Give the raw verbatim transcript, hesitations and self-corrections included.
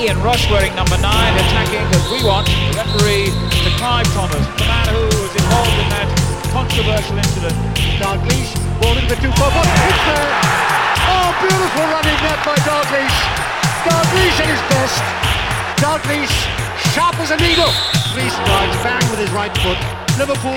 Ian Rush wearing number nine, attacking as we want. The referee, to Clive Thomas, the man who was involved in that controversial incident. Dalglish, ball into the two forward. It's there. Oh, beautiful running net by Dalglish. Dalglish at his best. Dalglish, sharp as a needle. Three strikes, bang with his right foot. Liverpool